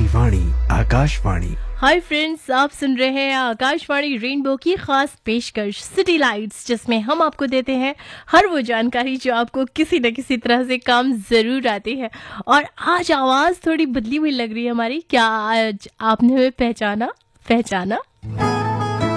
वाणी Akashvani. Hi friends, आप सुन रहे हैं आकाशवाणी रेनबो की खास पेशकश सिटी लाइट्स, जिसमें हम आपको देते हैं हर वो जानकारी जो आपको किसी न किसी तरह से काम जरूर आती है। और आज आवाज़ थोड़ी बदली हुई लग रही है हमारी। क्या आज आपने हमें पहचाना?